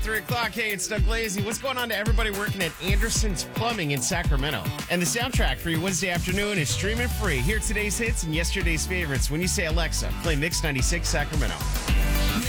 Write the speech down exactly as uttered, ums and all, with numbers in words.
Three o'clock. Hey, it's Doug Lazy. What's going on to everybody working at Anderson's Plumbing in Sacramento? And the soundtrack for your Wednesday afternoon is streaming free. Hear today's hits and yesterday's favorites when you say Alexa, play Mix ninety-six Sacramento.